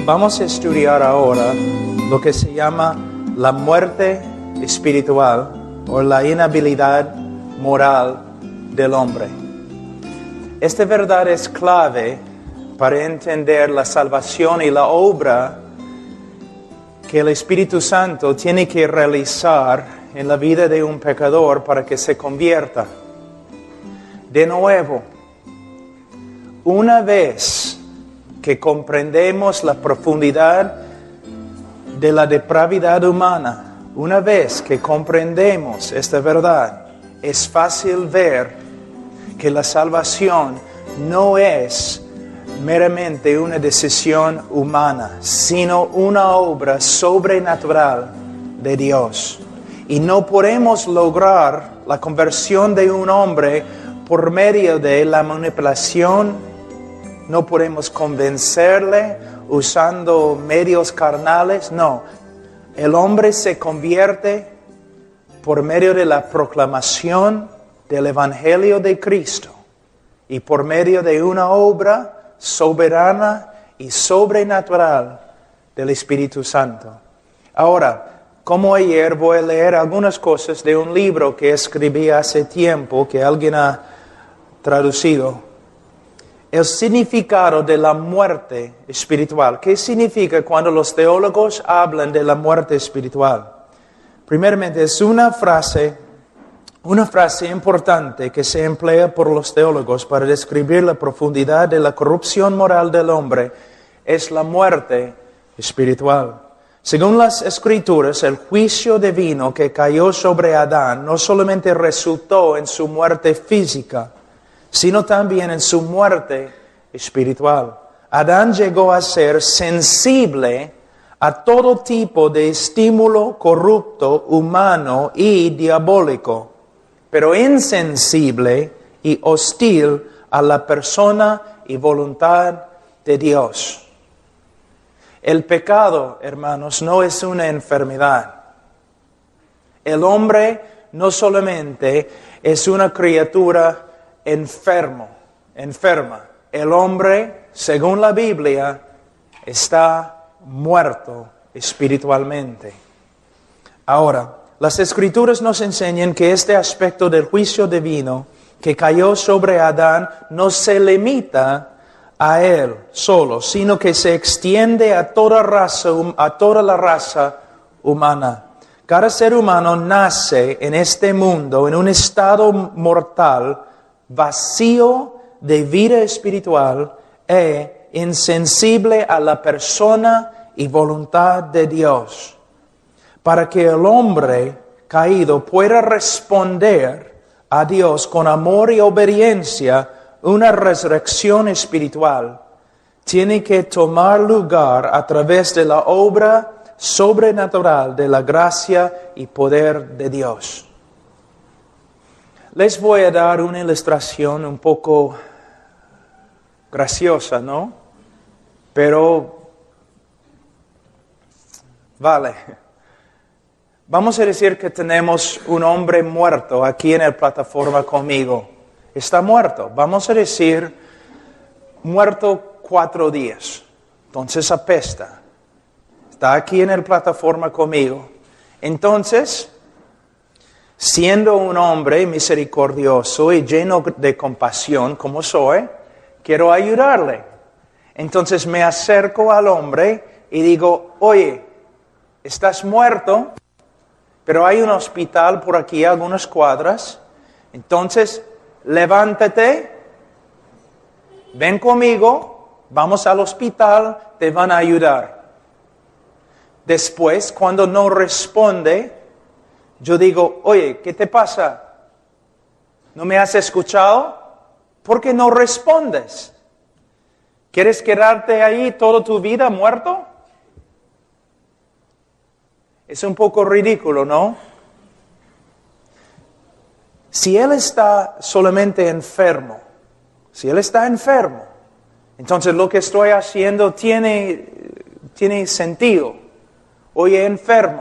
Vamos a estudiar ahora lo que se llama la muerte espiritual o la inhabilidad moral del hombre. Esta verdad es clave para entender la salvación y la obra que el Espíritu Santo tiene que realizar en la vida de un pecador para que se convierta. De nuevo, una vez que comprendemos la profundidad de la depravidad humana, una vez que comprendemos esta verdad, es fácil ver que la salvación no es meramente una decisión humana, sino una obra sobrenatural de Dios. Y no podemos lograr la conversión de un hombre por medio de la manipulación. No podemos convencerle usando medios carnales. No, el hombre se convierte por medio de la proclamación del Evangelio de Cristo y por medio de una obra soberana y sobrenatural del Espíritu Santo. Ahora, como ayer, voy a leer algunas cosas de un libro que escribí hace tiempo, que alguien ha traducido. El significado de la muerte espiritual. ¿Qué significa cuando los teólogos hablan de la muerte espiritual? Primeramente, es una frase importante que se emplea por los teólogos para describir la profundidad de la corrupción moral del hombre. Es la muerte espiritual. Según las Escrituras, el juicio divino que cayó sobre Adán no solamente resultó en su muerte física, sino también en su muerte espiritual. Adán llegó a ser sensible a todo tipo de estímulo corrupto, humano y diabólico, pero insensible y hostil a la persona y voluntad de Dios. El pecado, hermanos, no es una enfermedad. El hombre no solamente es una criatura enferma. El hombre, según la Biblia, está muerto espiritualmente. Ahora, las Escrituras nos enseñan que este aspecto del juicio divino que cayó sobre Adán no se limita a él solo, sino que se extiende a toda la raza humana. Cada ser humano nace en este mundo en un estado mortal, vacío de vida espiritual e insensible a la persona y voluntad de Dios. Para que el hombre caído pueda responder a Dios con amor y obediencia, una resurrección espiritual tiene que tomar lugar a través de la obra sobrenatural de la gracia y poder de Dios. Les voy a dar una ilustración un poco graciosa, ¿no? Pero vale. Vamos a decir que tenemos un hombre muerto aquí en la plataforma conmigo. Está muerto. Vamos a decir, muerto 4 días. Entonces apesta. Está aquí en la plataforma conmigo. Entonces, siendo un hombre misericordioso y lleno de compasión como soy, quiero ayudarle. Entonces me acerco al hombre y digo, oye, estás muerto, pero hay un hospital por aquí a algunas cuadras. Entonces, levántate, ven conmigo, vamos al hospital, te van a ayudar. Después, cuando no responde, yo digo, oye, ¿qué te pasa? ¿No me has escuchado? ¿Por qué no respondes? ¿Quieres quedarte ahí toda tu vida muerto? Es un poco ridículo, ¿no? Si él está solamente enfermo, entonces lo que estoy haciendo tiene sentido. Oye, enfermo,